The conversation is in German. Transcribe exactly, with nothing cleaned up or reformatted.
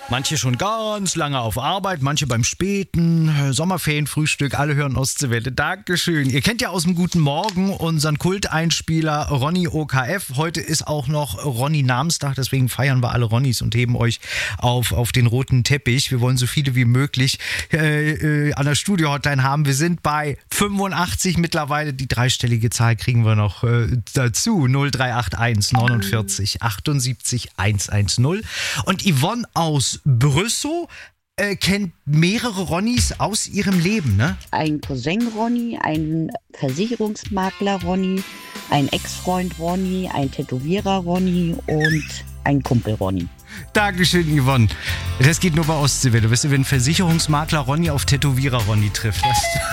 Manche schon ganz lange auf Arbeit, manche beim späten äh, Sommerferienfrühstück. Alle hören Ostseewelle. Dankeschön. Ihr kennt ja aus dem Guten Morgen unseren Kulteinspieler Ronny O K F. Heute ist auch noch Ronny Namenstag, deswegen feiern wir alle Ronnys und heben euch auf, auf den roten Teppich. Wir wollen so viele wie möglich äh, äh, an der Studio-Hotline haben. Wir sind bei fünfundachtzig mittlerweile. Die dreistellige Zahl kriegen wir noch äh, dazu. null drei acht eins neunundvierzig achtundsiebzig hundertzehn. Und Yvonne aus Brüssow äh, kennt mehrere Ronnys aus ihrem Leben, ne? Ein Cousin Ronny, ein Versicherungsmakler Ronny, ein Ex-Freund Ronny, ein Tätowierer Ronny und ein Kumpel Ronny. Dankeschön, Yvonne. Das geht nur bei Ostseewelle. Weißt du, wenn Versicherungsmakler Ronny auf Tätowierer Ronny trifft. Das